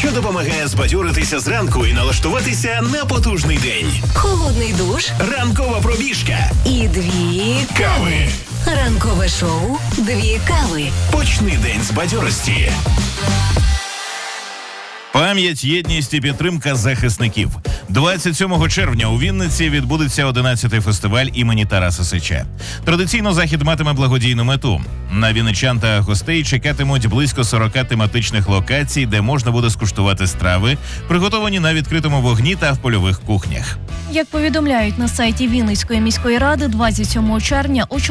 що допомагає збадьоритися зранку і налаштуватися на потужний день. Холодний душ. Ранкова пробіжка. І 2 кави. Ранкове шоу «2 кави». Почни день з бадьорості. Пам'ять, єдність і підтримка захисників. 27 червня у Вінниці відбудеться 11-й фестиваль імені Тараса Сича. Традиційно захід матиме благодійну мету. На вінничан та гостей чекатимуть близько 40 тематичних локацій, де можна буде скуштувати страви, приготовані на відкритому вогні та в польових кухнях. Як повідомляють на сайті Вінницької міської ради, 27 червня о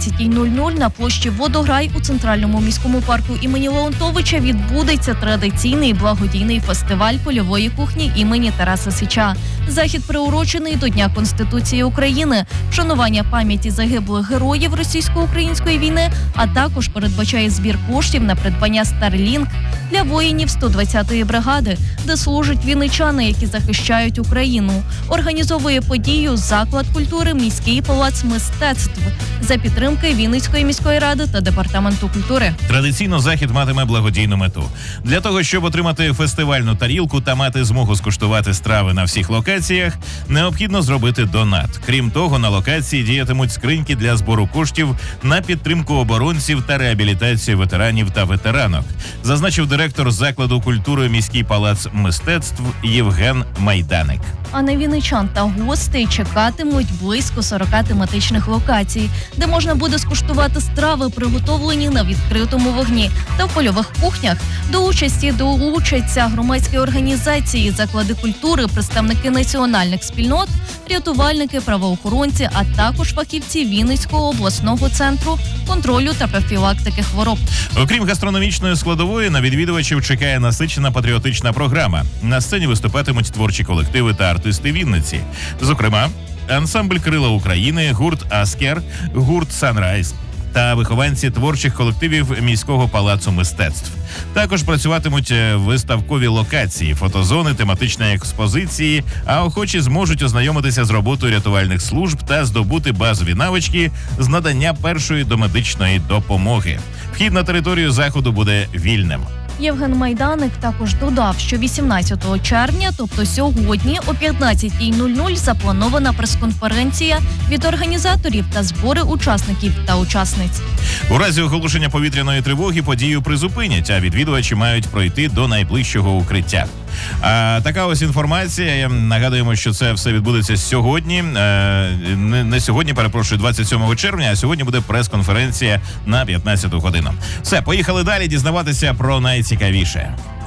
14:00 на площі Водограй у Центральному міському парку імені Леонтовича відбудеться традиційний благодійний фестиваль польової кухні імені Тараса Сича. Захід приурочений до Дня Конституції України, вшанування пам'яті загиблих героїв російсько-української війни, а також передбачає збір коштів на придбання Starlink для воїнів 120-ї бригади, де служать вінничани, які захищають Україну. Організовує подію заклад культури «Міський палац мистецтв» за підтримки Вінницької міської ради та департаменту культури. Традиційно захід матиме благодійну мету. Для того, щоб отримати фестивальну тарілку та мати змогу скуштувати страви на всіх локаціях, необхідно зробити донат. Крім того, на локації діятимуть скриньки для збору коштів на підтримку оборонців та реабілітацію ветеранів та ветеранок, зазначив директор закладу культури «Міський палац мистецтв» Євген Майданик. А на вінничан та гостей чекатимуть близько 40 тематичних локацій, де можна буде скуштувати страви, приготовлені на відкритому вогні та в польових кухнях. До участі долучаться громадські організації, заклади культури, представники національних спільнот, рятувальники, правоохоронці, а також фахівці Вінницького обласного центру контролю та профілактики хвороб. Окрім гастрономічної складової, на відвідувачів чекає насичена патріотична програма. На сцені виступатимуть творчі колективи та артисти Вінниці. Зокрема, ансамбль «Крила України», гурт «Аскер», гурт «Санрайз» та вихованці творчих колективів Міського палацу мистецтв. Також працюватимуть виставкові локації, фотозони, тематичні експозиції, а охочі зможуть ознайомитися з роботою рятувальних служб та здобути базові навички з надання першої домедичної допомоги. Вхід на територію заходу буде вільним. Євген Майданик також додав, що 18 червня, тобто сьогодні, о 15:00 запланована прес-конференція від організаторів та збори учасників та учасниць. У разі оголошення повітряної тривоги подію призупинять, а відвідувачі мають пройти до найближчого укриття. Така ось інформація. Нагадуємо, що це все відбудеться сьогодні. Не сьогодні, перепрошую, 27 червня, а сьогодні буде прес-конференція на 15 годину. Все, поїхали далі дізнаватися про найцікавіше.